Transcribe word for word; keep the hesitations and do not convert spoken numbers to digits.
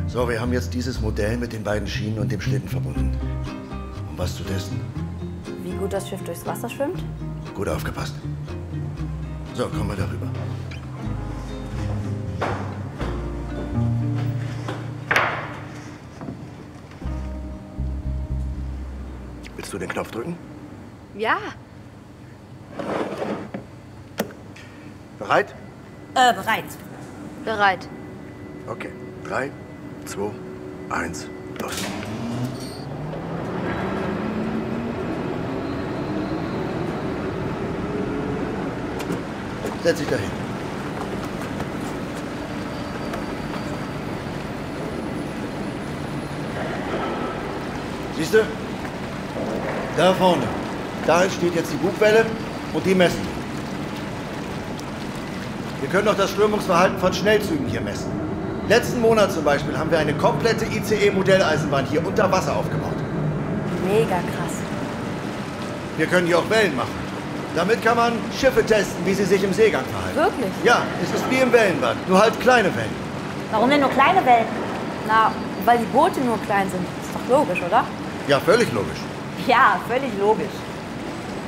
So, wir haben jetzt dieses Modell mit den beiden Schienen und dem Schlitten verbunden. Um was zu testen? Wie gut das Schiff durchs Wasser schwimmt? Gut aufgepasst. So, kommen wir darüber. Willst du den Knopf drücken? Ja. Bereit? Äh, bereit. Bereit. Okay. Drei, zwei, eins, los. Setz dich dahin. Siehst du? Da vorne. Da entsteht jetzt die Bugwelle und die messen wir. Wir können auch das Strömungsverhalten von Schnellzügen hier messen. Letzten Monat zum Beispiel haben wir eine komplette I C E-Modelleisenbahn hier unter Wasser aufgebaut. Mega krass. Wir können hier auch Wellen machen. Damit kann man Schiffe testen, wie sie sich im Seegang verhalten. Wirklich? Ja, es ist wie im Wellenbad, nur halt kleine Wellen. Warum denn nur kleine Wellen? Na, weil die Boote nur klein sind. Ist doch logisch, oder? Ja, völlig logisch. Ja, völlig logisch.